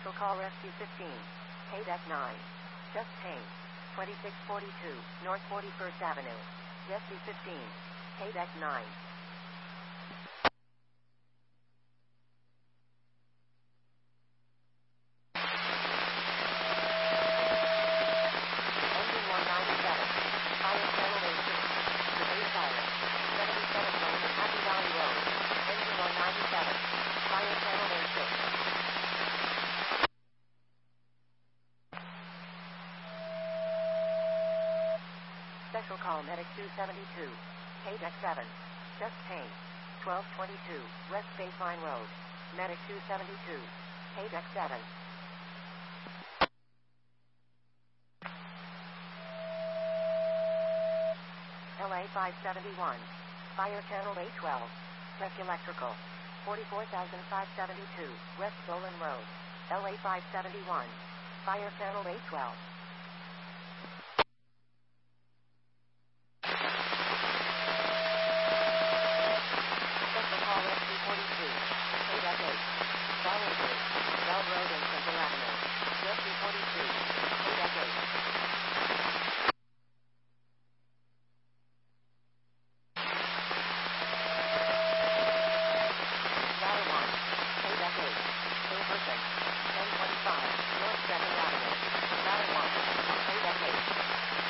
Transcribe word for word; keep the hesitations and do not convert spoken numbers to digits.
Special call Rescue fifteen. K D E C nine. Just changed. twenty-six forty-two, North forty-first Avenue. Rescue fifteen. K D E C nine. Engine one ninety-seven. Fire channel A six. The base fire. seventy-seven lane and Happy Valley Road. Engine one ninety-seven. Fire channel A six. Special call Medic two seventy-two. K D E C seven. Just changed. twelve twenty-two, West Baseline Road. Medic two seventy-two. K D E C seven. L A five seventy-one. Fire channel A twelve. Tech Electrical. forty-four thousand five hundred seventy-two, West Boland Road. L A five seventy-one. Fire channel A twelve.